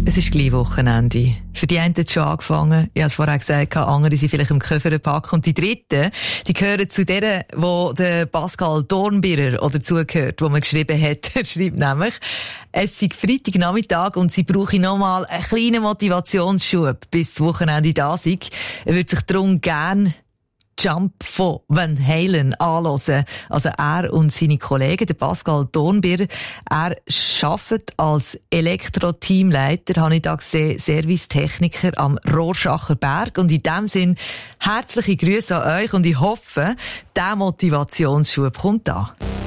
Es ist gleich Wochenende. Für die einen hat es schon angefangen. Ich habe es vorher gesagt, andere sind vielleicht im Koffer packen. Und die Dritten, die gehören zu denen, wo der Pascal Dornbirrer oder zugehört, wo man geschrieben hat. Er schreibt nämlich, es sei Freitagnachmittag und sie brauche nochmal einen kleinen Motivationsschub, bis das Wochenende da sei. Er würde sich darum gern Jump von Van Halen anhören. Also er und seine Kollegen, der Pascal Dornbirrer, er arbeitet als Elektro-Teamleiter, habe ich da gesehen, Servicetechniker am Rorschacher Berg. Und in dem Sinn herzliche Grüße an euch und ich hoffe, der Motivationsschub kommt an.